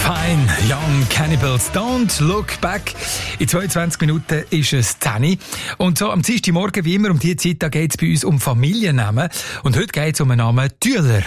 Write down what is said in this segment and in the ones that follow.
Fine, Young Cannibals, Don't Look Back. In 22 Minuten ist es 10 Uhr. Und so am Dienstagmorgen, wie immer um diese Zeit, da geht es bei uns um Familiennamen. Und heute geht es um den Namen Tüller.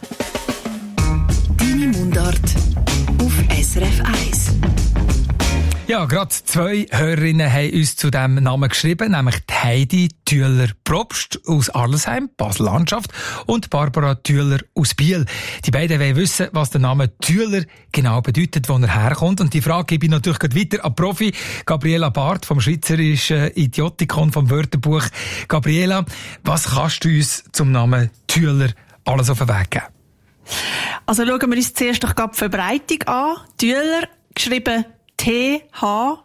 Deine Mundart auf SRF 1. Ja, gerade 2 Hörerinnen haben uns zu diesem Namen geschrieben, nämlich die Heidi Tüller-Probst aus Arlesheim, Basel-Landschaft, und Barbara Tüller aus Biel. Die beiden wollen wissen, was der Name Tüller genau bedeutet, wo er herkommt. Und die Frage gebe ich natürlich gleich weiter an Profi Gabriela Barth vom Schweizerischen Idiotikon vom Wörterbuch. Gabriela, was kannst du uns zum Namen Tüller alles auf den Weg geben? Also schauen wir uns zuerst doch die Verbreitung an. Tüller, geschrieben T-H-U-L-E-R,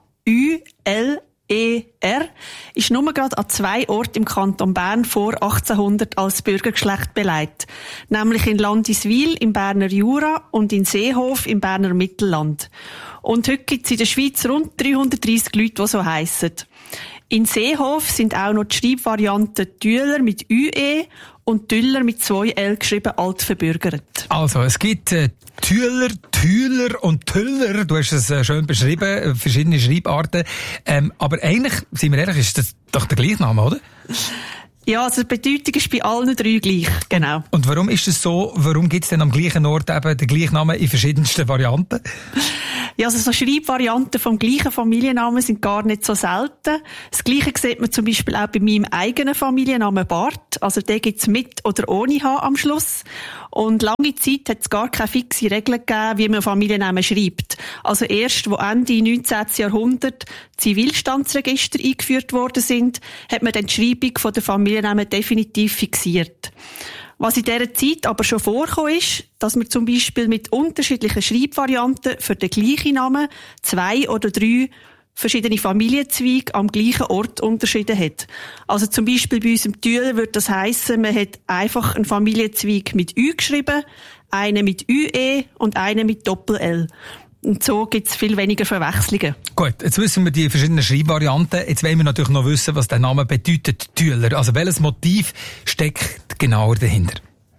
ist nur gerade an 2 Orten im Kanton Bern vor 1800 als Bürgergeschlecht beleidigt. Nämlich in Landiswil im Berner Jura und in Seehof im Berner Mittelland. Und heute gibt es in der Schweiz rund 330 Leute, die so heissen. In Seehof sind auch noch die Schreibvarianten Tüller mit ÜE und Tüller mit 2 L geschrieben, altverbürgert. Also, es gibt Tüller, Tüller und Tüller. Du hast es schön beschrieben, verschiedene Schreibarten. Aber eigentlich, seien wir ehrlich, ist das doch der gleiche Name, oder? Ja, also die Bedeutung ist bei allen 3 gleich, genau. Und warum ist es so? Warum gibt es denn am gleichen Ort eben den gleichen Namen in verschiedensten Varianten? Ja, also so Schreibvarianten vom gleichen Familiennamen sind gar nicht so selten. Das Gleiche sieht man zum Beispiel auch bei meinem eigenen Familiennamen Barth. Also den gibt's mit oder ohne H am Schluss. Und lange Zeit hat es gar keine fixe Regel gegeben, wie man Familiennamen schreibt. Also erst, wo Ende 19. Jahrhundert Zivilstandsregister eingeführt worden sind, hat man dann die Schreibung von der Familiennamen definitiv fixiert. Was in dieser Zeit aber schon vorgekommen ist, dass man zum Beispiel mit unterschiedlichen Schreibvarianten für den gleichen Namen 2 oder 3 verschiedene Familienzweige am gleichen Ort unterschieden hat. Also zum Beispiel bei uns im Tüller würde das heissen, man hat einfach einen Familienzweig mit Ü geschrieben, einen mit ÜE und einen mit Doppel-L. Und so gibt es viel weniger Verwechslungen. Gut, jetzt wissen wir die verschiedenen Schreibvarianten. Jetzt wollen wir natürlich noch wissen, was der Name bedeutet, Tüller. Also welches Motiv steckt genauer dahinter?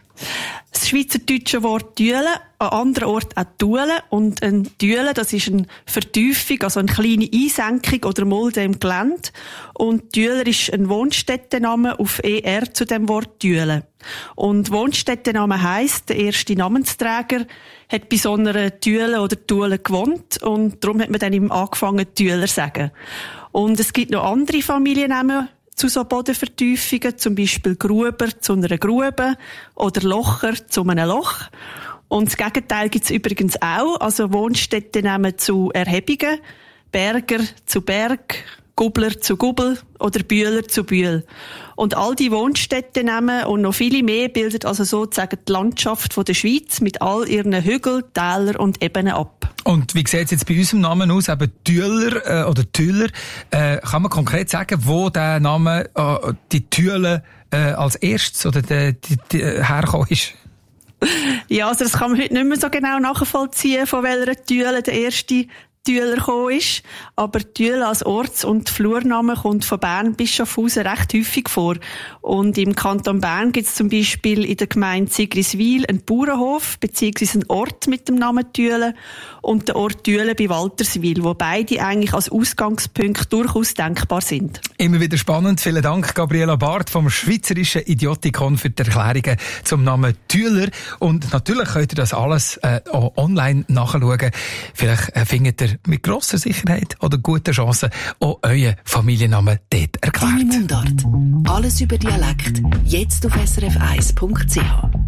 Das schweizerdeutsche Wort Tüle, an anderen Orten auch Tule. Und ein Tüle, das ist eine Vertiefung, also eine kleine Einsenkung oder Mulde im Gelände. Und Tüler ist ein Wohnstättenname auf ER zu dem Wort Tüle. Und Wohnstättenname heisst, der erste Namensträger hat bei so einer Tüle oder Tule gewohnt und darum hat man dann ihm angefangen, Tüler zu sagen. Und es gibt noch andere Familiennamen zu so Bodenvertiefungen, zum Beispiel Gruber zu einer Grube oder Locher zu einem Loch. Und das Gegenteil gibt es übrigens auch, also Wohnstättennamen zu Erhebungen, Berger zu Berg, Gubler zu Gubbel oder Bühler zu Bühl. Und all die Wohnstättennamen und noch viele mehr bildet also sozusagen die Landschaft von der Schweiz mit all ihren Hügeln, Tälern und Ebenen ab. Und wie sieht es jetzt bei unserem Namen aus, eben Tüller oder Tüller? Kann man konkret sagen, wo der Name, die Tülle als erstes oder die hergekommen ist? Ja, also das kann man heute nicht mehr so genau nachvollziehen, von welcher Tüle der erste Tüler gekommen ist. Aber Tüle als Orts- und Flurname kommt von Bern bis Schaffhausen recht häufig vor. Und im Kanton Bern gibt es zum Beispiel in der Gemeinde Sigriswil einen Bauernhof, beziehungsweise einen Ort mit dem Namen Tüle und den Ort Tüle bei Walterswil, wo beide eigentlich als Ausgangspunkt durchaus denkbar sind. Immer wieder spannend. Vielen Dank, Gabriela Barth vom Schweizerischen Idiotikon für die Erklärungen zum Namen Tüler. Und natürlich könnt ihr das alles auch online nachschauen. Vielleicht findet ihr mit grosser Sicherheit oder guter Chance auch euren Familiennamen dort erklärt. Deine Mundart. Alles über Dialekt. Jetzt auf srf1.ch.